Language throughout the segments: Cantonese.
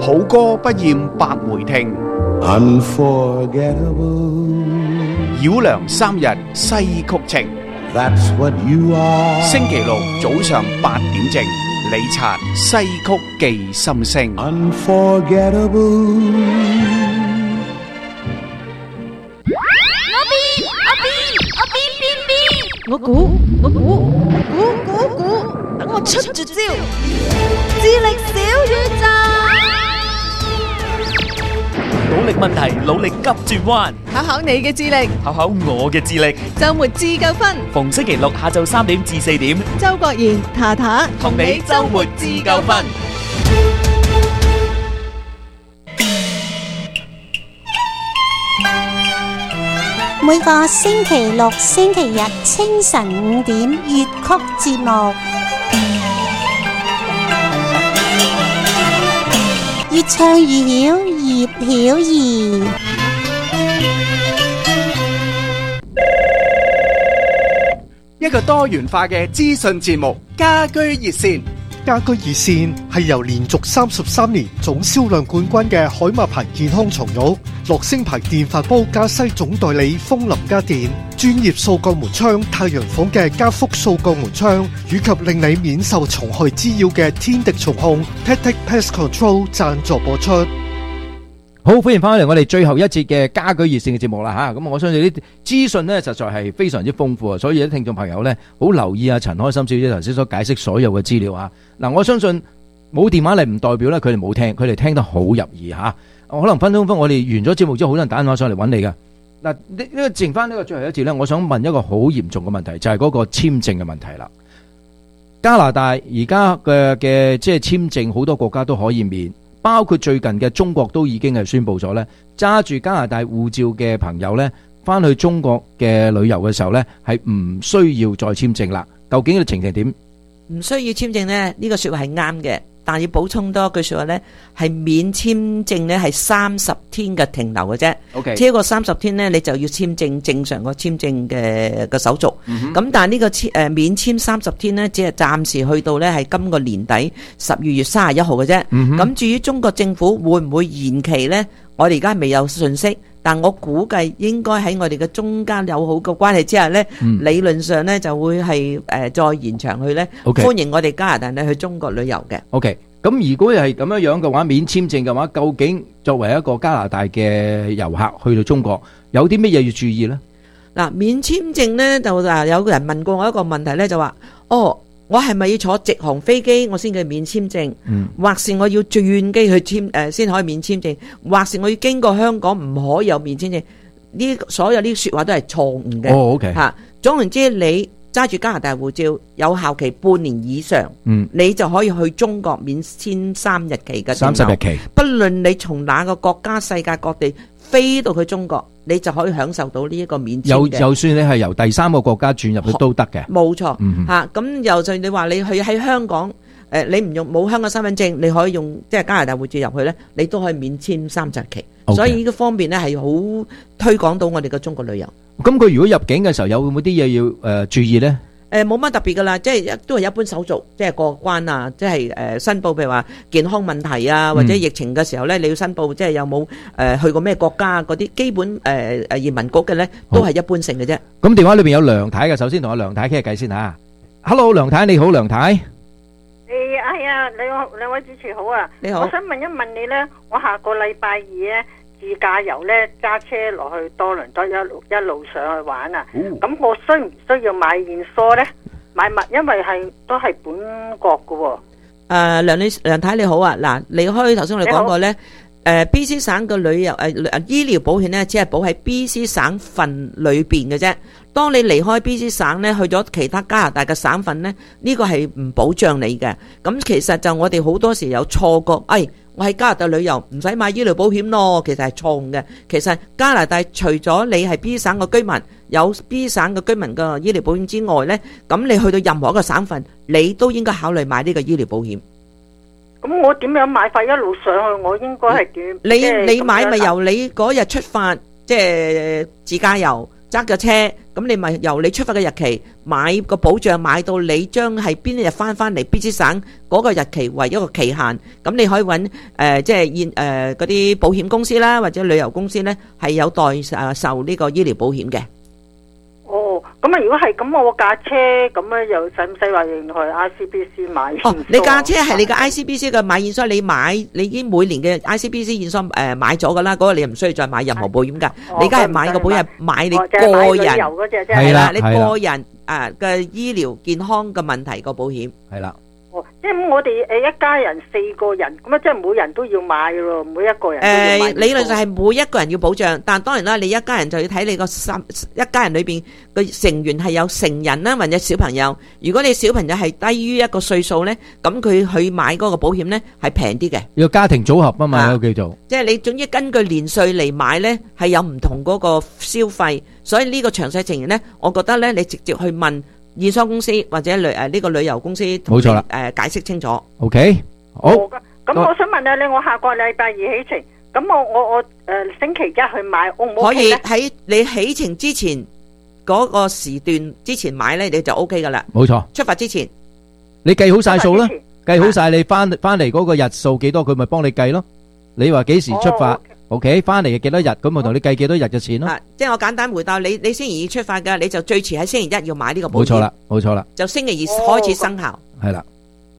好歌不厭百回聽。 Unforgettable. 繞梁三日西曲情。 That's what you are. 星期六早上8點正，李察西曲記心聲。 Unforgettable. 我估，等我出絕招，智力小宇宙， 努力問題，努力急轉彎， 考你嘅智力， 考我嘅智力。 周末自救分， 逢星期六下晝3點至4點， 周國賢、塔塔同你周末自救分。 每個星期六、星期日清晨5點粵曲節目，越唱越曉，葉曉儀。 一個多元化嘅資訊節目，家居熱線。 家居熱線係由連續33年總銷量冠軍嘅海馬牌健康床褥、樂聲牌電飯煲加西總代理風林家電、專業掃角門窗太陽房嘅加福掃角門窗，以及令你免受蟲害滋擾嘅天敵蟲控 Tactic Pest Control 贊助播出。 好，歡迎翻嚟我哋最後一節嘅家居熱線嘅節目啦吓，咁我相信啲資訊呢實在係非常之豐富啊，所以啲聽眾朋友呢好留意啊陳開心小姐頭先所解釋所有嘅資料啊。嗱，我相信冇電話嚟唔代表呢佢哋冇聽，佢哋聽得好入耳吓。可能分鐘我哋完咗節目之後，好多人打電話上嚟揾你噶。嗱，呢個剩翻呢個最後一節呢，我想問一個好嚴重嘅問題，就係嗰個簽證嘅問題啦。加拿大而家嘅即係簽證，好多國家都可以免。包括最近嘅中國都已經係宣布咗呢，揸住加拿大護照嘅朋友呢，翻去中國嘅旅遊嘅時候呢，係唔需要再簽證啦。究竟嘅情形點？ 唔需要簽證呢，呢個說話係啱嘅，但要補充多一句說話呢，係免簽證呢係30天嘅停留嘅啫。 OK， 超過30天呢，你就要簽證正常個簽證嘅手續。咁但係呢個免簽30天呢，只係暫時去到呢係今個年底12月31號嘅啫。咁至於中國政府會唔會延期呢？我哋而家未有信息。但我估計應該喺我哋嘅中間友好嘅關係之下呢，理論上呢就會係再延長去呢。歡迎我哋加拿大呢去中國旅遊嘅。 OK，咁如果係咁樣嘅話，免簽證嘅話，究竟作為一個加拿大嘅遊客去到中國，有啲乜嘢要注意呢？ 嗱，免簽證呢就有個人問過我一個問題呢，就話我係咪要坐直航飛機我先至免簽證？或是我要轉機去先可以免簽證？或是我要經過香港唔可以有免簽證？呢所有呢啲說話都係錯誤嘅。 OK 吓，總言之，你揸住加拿大護照有效期半年以上，你就可以去中國免簽3日期嘅 30日期， 不論你從哪個國家世界各地飛到去中國，你就可以享受到呢一個免簽嘅。就算你係由第三個國家轉入去都得嘅。 冇錯，咁又就你話你去喺香港，你唔用冇香港身份證，你可以用即係加拿大護照入去咧，你都可以免簽30日期。所以呢個方面咧係好推廣到我哋嘅中國旅遊。咁佢如果入境嘅時候有冇啲嘢要注意咧？冇乜特別噶啦，即係都係一般手續，即係過關啊，即係申報，譬如話健康問題啊，或者疫情嘅時候咧，你要申報，即係有冇去過咩國家嗰啲基本移民局嘅咧，都係一般性嘅啫。咁電話裏邊有梁太嘅，首先同阿梁太傾下偈先吓。Hello， 梁太你好，梁太。 係啊，兩位主持好啊。你好。我想問一問你咧，我下個禮拜2咧自駕遊咧，揸車落去多倫多一路上去玩啊。咁我需唔需要買現梳咧？買物，因為都係本國噶。梁太你好啊，嗱，離開頭先我哋講過咧，BC 省嘅旅遊醫療保險咧，只係保喺 BC 省份裏邊嘅啫。當你離開 BC 省咧，去咗其他加拿大嘅省份咧，呢個係唔保障你嘅。咁其實就我哋好多時有錯覺，我喺加拿大旅遊唔使買醫療保險咯，其實係錯誤嘅。其實加拿大除咗你係 BC 省嘅居民，有 BC 省嘅居民嘅醫療保險之外咧，咁你去到任何一個省份，你都應該考慮買呢個醫療保險。咁我點樣買法？一路上去我應該係點？你買咪由你嗰日出發，即係自駕遊。揸架車咁你咪由你出發嘅日期買個保障，買到你將係邊一日翻嚟必之省嗰個日期為一個期限，咁你可以揾即係現嗰啲保險公司啦，或者旅遊公司呢，係有代售呢個醫療保險嘅。 哦，咁啊，如果係咁，我架車咁咧，又使唔使話要去 ICBC 買？ 哦，你架車係你嘅 ICBC 嘅買驗所，你已經每年嘅 ICBC 驗所買咗噶啦，嗰個你唔需要再買任何保險噶。你而家係買個保險係買你個人，係啦，你個人嘅醫療健康嘅問題個保險係啦。 哦，即係我哋一家人4個人，咁啊，即係每人都要買咯，每一個人都要買。 理論上係每一個人要保障，但當然啦，你一家人就要睇你一家人裏邊嘅成員係有成人啦，或者小朋友。如果你小朋友係低於一個歲數呢，咁佢去買嗰個保險呢係平啲嘅。 要家庭組合啊嘛，叫做。 即係你總之根據年歲嚟買呢，係有唔同嗰個消費，所以呢個詳細情形呢，我覺得呢，你直接去問驗收公司或者呢個旅遊公司， 冇錯啦， 解釋清楚。 OK， 好。 咁我想問下你，我下個禮拜2起程，咁我星期一去買 O 唔 OK 咧？ 可以喺你起程之前嗰個時段之前買咧，你就 OK 噶啦。 冇錯， 出發之前你計好晒數啦，計好晒你翻嚟嗰個日數幾多，佢咪幫你計咯。你話幾時出發？OK， 翻嚟嘅幾多日，咁我同你計幾多日嘅錢咯。 即係我簡單回答你，你星期2出發㗎，你就最遲喺星期1要買呢個保險。 冇錯啦，冇錯啦。 就星期2開始生效。 係啦。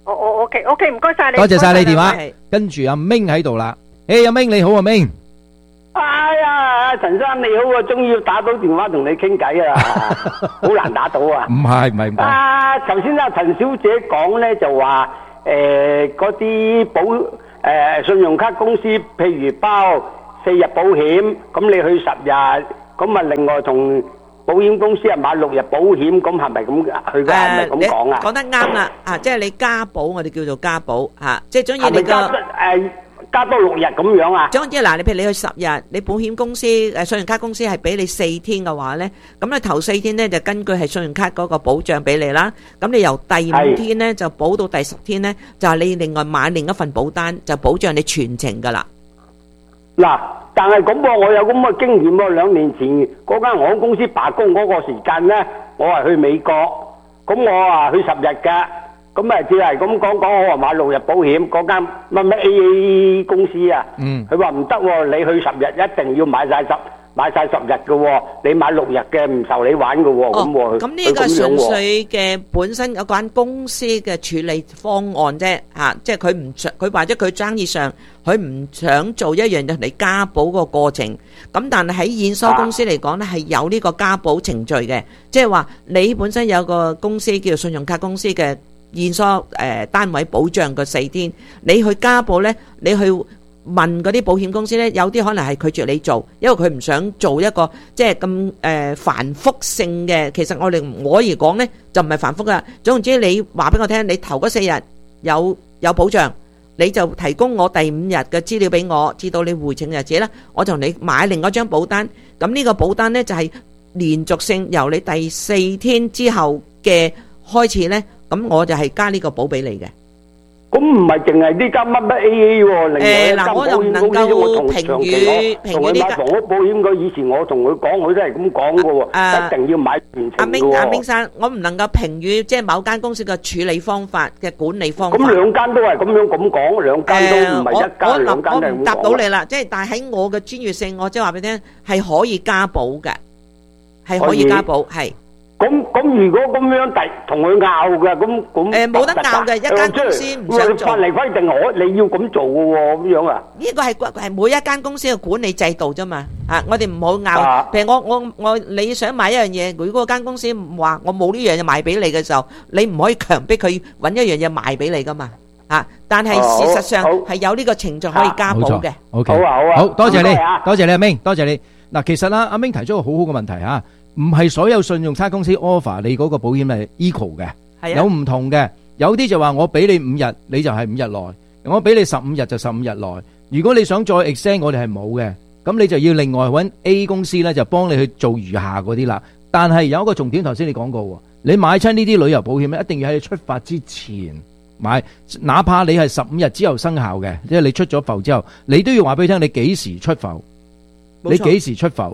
OK，唔該晒你。 多謝晒你電話。跟住阿明喺度啦。阿明你好，阿明。 哎呀，陳生你好啊，終於打到電話同你傾偈啊，好難打到啊。 唔係。 頭先阿陳小姐講咧就話嗰啲信用卡公司，譬如包4日保險，咁你去10日，咁啊另外同保險公司買6日保險，咁係咪咁？佢嘅係咪咁講啊？ 講得啱啦，即係你加保，我哋叫做加保嚇，即係總之你個加多6日咁樣啊？ 總之嗱，你譬如你去10日，你保險公司信用卡公司係俾你4天嘅話咧，咁你頭4天咧就根據係信用卡嗰個保障俾你啦。咁你由第5天咧就保到第10天咧，就係你另外買另一份保單，就保障你全程噶啦。 嗱，但係咁喎，我有咁嘅經驗喎。2年前嗰間航空公司罷工嗰個時間咧，我係去美國，咁我啊去10日㗎。咁啊，只係咁講，我話買6日保險，嗰間乜 AA 公司啊，佢話唔得喎，你去10日一定要買晒10日嘅喎，你買6日嘅唔受你玩嘅喎， 咁呢個純粹嘅本身有間公司嘅處理方案啫，即係佢或者佢生意上佢唔想做一樣嘢嚟加保個過程，咁但係喺驗收公司嚟講咧係有呢個加保程序嘅，即係話你本身有個公司叫做信用卡公司嘅。驗收單位保障個4天，你去加保呢，你去問嗰啲保險公司呢，有啲可能係拒絕你做，因為佢唔想做一個即係咁繁複性嘅。其實我而講呢，就唔係繁複噶。總之你話俾我聽，你頭嗰4日有保障，你就提供我第5日嘅資料俾我，至到你回程日子呢，我同你買另外一張保單。咁呢個保單呢，就係連續性，由你第4天之後嘅開始呢。咁我就係加呢個保俾你嘅。 咁唔係淨係呢間乜 AA 喎，另外一間保險公司我同長期同佢買房屋保險嘅，以前我同佢講，佢都係咁講嘅喎，一定要買全程嘅喎。 阿明生，我唔能夠評語即係某間公司嘅處理方法嘅管理方法。 咁兩間都係咁樣咁講，兩間都唔係一間兩間係咁講。 我唔答到你啦，即係但係喺我嘅專業性，我即係話俾你聽係可以加保嘅，係可以加保係。咁如果咁樣同佢拗嘅，咁冇得拗嘅，一間公司唔想做。 法例規定你要咁做嘅喎，咁樣啊？ 呢個係每一間公司嘅管理制度啫嘛。我哋唔好拗。譬如我你想買一樣嘢，如果間公司話我冇呢樣嘢賣俾你嘅時候，你唔可以強迫佢揾一樣嘢賣俾你噶嘛。但係事實上係有呢個程序可以加保嘅。 OK， 好多謝你，多謝你阿明，多謝你。嗱，其實啦，阿明提出個好好嘅問題嚇。唔係所有信用卡公司 offer 你嗰個保險係 equal 嘅，有唔同嘅。有啲就話我俾你5日，你就係5日內；我俾你15日就15日內。如果你想再 extend，我哋係冇嘅。咁你就要另外揾 A 公司咧，就幫你去做餘下嗰啲啦。但係有一個重點，頭先你講過喎，你買親呢啲旅遊保險咧，一定要喺你出發之前買，哪怕你係15日之後生效嘅，即係你出咗埠之後，你都要話俾佢聽你幾時出埠，你幾時出埠。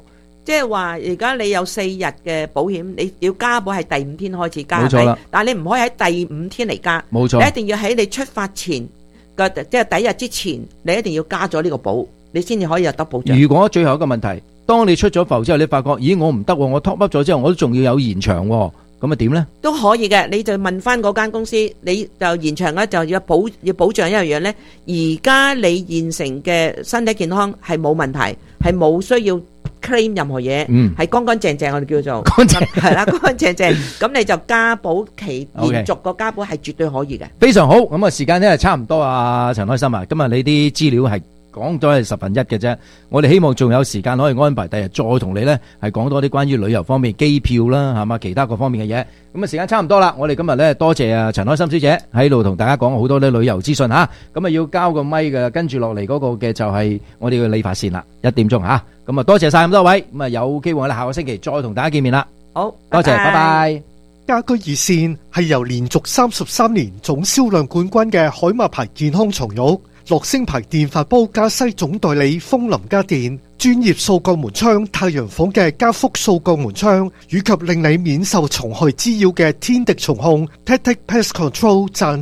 即係話而家你有4日嘅保險，你要加保係第5天開始加， 冇錯啦。 但係你唔可以喺第5天嚟加， 冇錯。 你一定要喺你出發前嘅，即係第1日之前，你一定要加咗呢個保，你先至可以有得保障。 如果最後一個問題，當你出咗埠之後，你發覺咦我唔得喎，我 top up 咗之後，我都仲要有延長喎，咁啊點呢？都可以嘅，你就問翻嗰間公司，你就延長咧就要保障一樣嘢咧。而家你現成嘅身體健康係冇問題，係冇需要 claim 任何嘢，係乾乾淨淨，我哋叫做乾淨，係啦，乾乾淨淨。咁你就加保期延續個加保係絕對可以嘅。 非常好，咁啊時間咧差唔多啊，陳開心啊，今日你啲資料係講咗係1/10嘅啫，我哋希望仲有時間可以安排第日再同你咧係講多啲關於旅遊方面機票啦，係嘛其他各方面嘅嘢。咁啊時間差唔多啦，我哋今日咧多謝啊陳開心小姐喺度同大家講好多啲旅遊資訊吓，咁啊要交個咪嘅，跟住落嚟嗰個嘅就係我哋嘅理髮線啦，1點鐘吓，咁啊多謝晒咁多位，咁啊有機會我哋下個星期再同大家見面啦。 好， 多謝，拜拜。 家居熱線係由連續33年總銷量冠軍嘅海馬牌健康床褥、樂聲牌電飯煲加西總代理風林家電、專業掃角門窗太陽房嘅加福掃角門窗，以及令你免受蟲害滋擾嘅天敵蟲控 Tactic Pest Control 贊